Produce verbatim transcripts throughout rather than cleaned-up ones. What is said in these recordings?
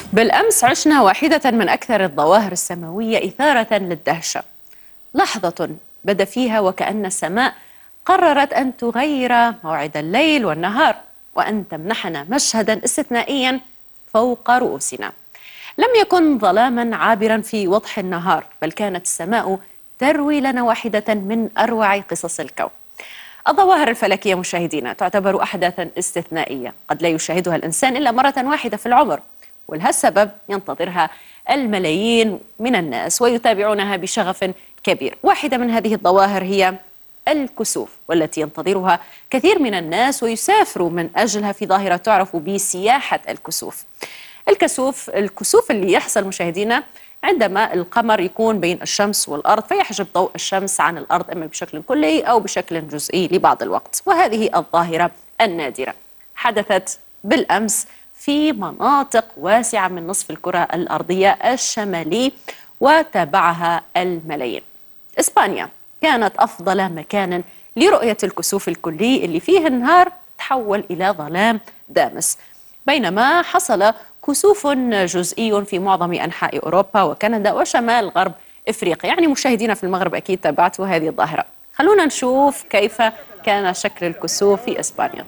بالأمس عشنا واحدة من أكثر الظواهر السماوية إثارة للدهشة. لحظة بدا فيها وكأن السماء قررت أن تغير موعد الليل والنهار وأن تمنحنا مشهدا استثنائيا فوق رؤوسنا. لم يكن ظلاما عابرا في وضح النهار، بل كانت السماء تروي لنا واحدة من أروع قصص الكون. الظواهر الفلكية مشاهدينا تعتبر أحداثا استثنائية قد لا يشاهدها الإنسان إلا مرة واحدة في العمر، ولهالسبب ينتظرها الملايين من الناس ويتابعونها بشغف كبير. واحدة من هذه الظواهر هي الكسوف، والتي ينتظرها كثير من الناس ويسافروا من أجلها في ظاهرة تعرف بسياحة الكسوف. الكسوف الكسوف اللي يحصل مشاهدينا عندما القمر يكون بين الشمس والأرض فيحجب ضوء الشمس عن الأرض إما بشكل كلي أو بشكل جزئي لبعض الوقت. وهذه الظاهرة النادرة حدثت بالأمس في مناطق واسعة من نصف الكرة الأرضية الشمالي وتابعها الملايين. إسبانيا كانت أفضل مكان لرؤية الكسوف الكلي اللي فيه النهار تحول إلى ظلام دامس، بينما حصل كسوف جزئي في معظم أنحاء أوروبا وكندا وشمال غرب إفريقيا. يعني مشاهدينا في المغرب أكيد تابعتوا هذه الظاهرة. خلونا نشوف كيف كان شكل الكسوف في إسبانيا.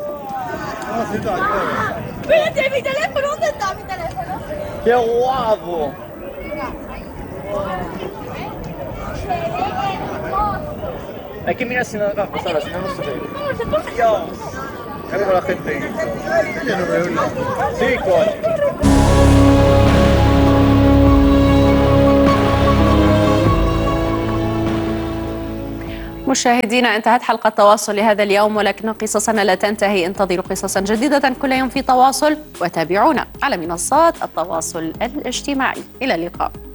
Hay que mirar si no hagas cosas, si no, no se ve. Dios. Mira cómo la gente. Yo no veo nada. Sí, coño. مشاهدينا انتهت حلقة تواصل لهذا اليوم، ولكن قصصنا لا تنتهي. انتظروا قصصا جديدة كل يوم في تواصل وتابعونا على منصات التواصل الاجتماعي. إلى اللقاء.